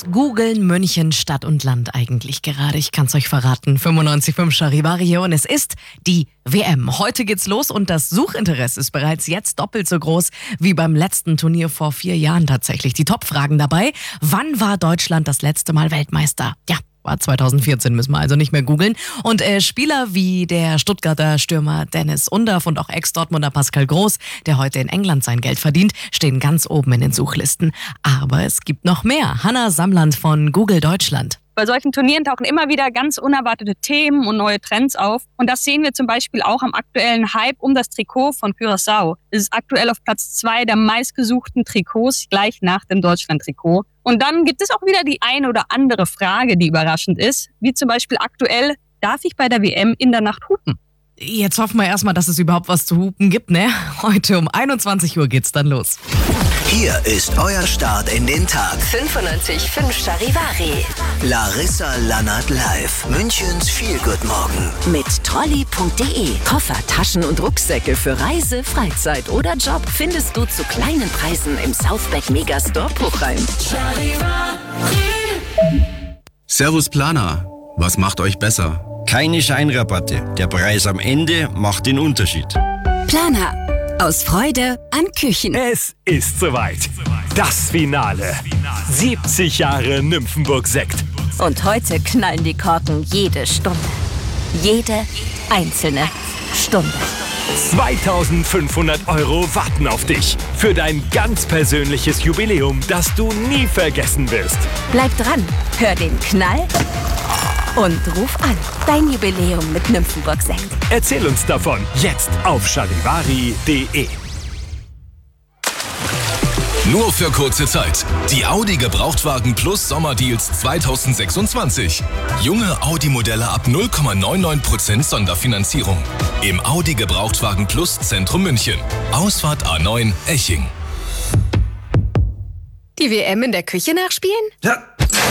Was googeln München Stadt und Land eigentlich gerade? Ich kann's euch verraten. 95.5 Charivari hier und es ist die WM. Heute geht's los und das Suchinteresse ist bereits jetzt doppelt so groß wie beim letzten Turnier vor 4 Jahren tatsächlich. Die Topfragen dabei: Wann war Deutschland das letzte Mal Weltmeister? Ja, war 2014, müssen wir also nicht mehr googeln. Und Spieler wie der Stuttgarter Stürmer Dennis Undaff und auch Ex-Dortmunder Pascal Groß, der heute in England sein Geld verdient, stehen ganz oben in den Suchlisten. Aber es gibt noch mehr. Hanna Samland von Google Deutschland. Bei solchen Turnieren tauchen immer wieder ganz unerwartete Themen und neue Trends auf. Und das sehen wir zum Beispiel auch am aktuellen Hype um das Trikot von Curaçao. Es ist aktuell auf Platz 2 der meistgesuchten Trikots, gleich nach dem Deutschland-Trikot. Und dann gibt es auch wieder die eine oder andere Frage, die überraschend ist. Wie zum Beispiel aktuell: Darf ich bei der WM in der Nacht hupen? Jetzt hoffen wir erstmal, dass es überhaupt was zu hupen gibt, ne? Heute um 21 Uhr geht's dann los. Hier ist euer Start in den Tag. 95.5 Charivari. Larissa Lannert live. Münchens Feelgood-Morgen. Mit Trolley.de. Koffer, Taschen und Rucksäcke für Reise, Freizeit oder Job findest du zu kleinen Preisen im Southback Megastore Puchheim. Servus Planer. Was macht euch besser? Keine Scheinrabatte. Der Preis am Ende macht den Unterschied. Planer. Aus Freude an Küchen. Es ist soweit. Das Finale. 70 Jahre Nymphenburg Sekt. Und heute knallen die Korken jede Stunde. Jede einzelne Stunde. 2.500 € warten auf dich. Für dein ganz persönliches Jubiläum, das du nie vergessen wirst. Bleib dran. Hör den Knall und ruf an. Dein Jubiläum mit Nymphenburg Sekt. Erzähl uns davon jetzt auf charivari.de. Nur für kurze Zeit. Die Audi Gebrauchtwagen Plus Sommerdeals 2026. Junge Audi-Modelle ab 0,99% Sonderfinanzierung. Im Audi Gebrauchtwagen Plus Zentrum München. Ausfahrt A9 Eching. Die WM in der Küche nachspielen? Ja,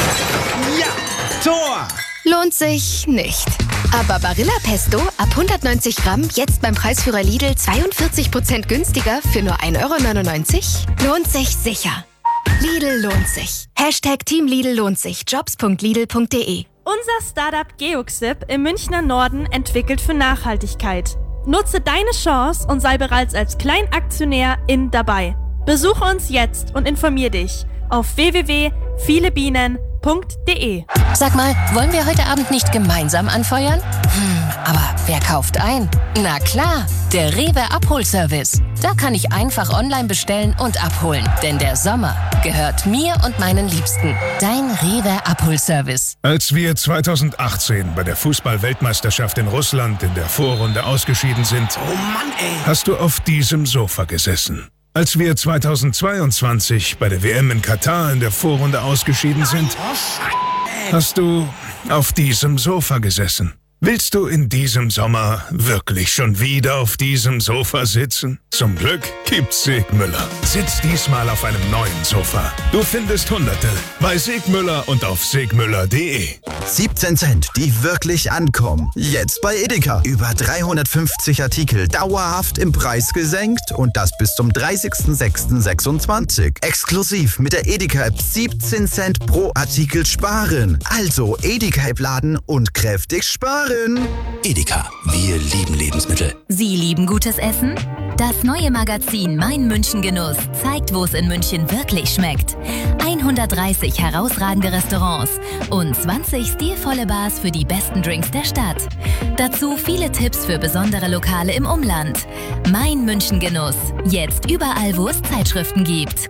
Tor! Lohnt sich nicht. Aber Barilla Pesto ab 190 Gramm jetzt beim Preisführer Lidl 42% günstiger für nur 1,99 €? Lohnt sich sicher. Lidl lohnt sich. #Team Lidl lohnt sich. Jobs.lidl.de. Unser Startup Geoxip im Münchner Norden entwickelt für Nachhaltigkeit. Nutze deine Chance und sei bereits als Kleinaktionär dabei. Besuche uns jetzt und informier dich auf www.vielebienen.de. Sag mal, wollen wir heute Abend nicht gemeinsam anfeuern? Aber wer kauft ein? Na klar, der Rewe Abholservice. Da kann ich einfach online bestellen und abholen. Denn der Sommer gehört mir und meinen Liebsten. Dein Rewe Abholservice. Als wir 2018 bei der Fußball-Weltmeisterschaft in Russland in der Vorrunde ausgeschieden sind, hast du auf diesem Sofa gesessen. Als wir 2022 bei der WM in Katar in der Vorrunde ausgeschieden sind, hast du auf diesem Sofa gesessen. Willst du in diesem Sommer wirklich schon wieder auf diesem Sofa sitzen? Zum Glück gibt's Segmüller. Sitz diesmal auf einem neuen Sofa. Du findest Hunderte bei Segmüller und auf segmüller.de. 17 Cent, die wirklich ankommen. Jetzt bei Edeka. Über 350 Artikel dauerhaft im Preis gesenkt und das bis zum 30.06.26. Exklusiv mit der Edeka-App 17 Cent pro Artikel sparen. Also Edeka-App laden und kräftig sparen. Edeka, wir lieben Lebensmittel. Sie lieben gutes Essen? Das neue Magazin Mein München Genuss zeigt, wo es in München wirklich schmeckt. 130 herausragende Restaurants und 20 stilvolle Bars für die besten Drinks der Stadt. Dazu viele Tipps für besondere Lokale im Umland. Mein München Genuss, jetzt überall, wo es Zeitschriften gibt.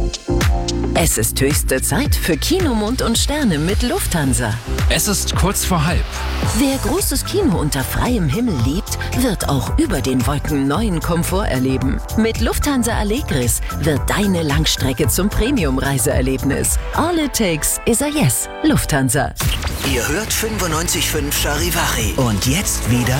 Es ist höchste Zeit für Kino, Mond und Sterne mit Lufthansa. Es ist kurz vor halb. Wer großes Kino unter freiem Himmel liebt, wird auch über den Wolken neuen Komfort erleben. Mit Lufthansa Allegris wird deine Langstrecke zum Premium-Reiseerlebnis. All it takes is a yes. Lufthansa. Ihr hört 95.5 Charivari. Und jetzt wieder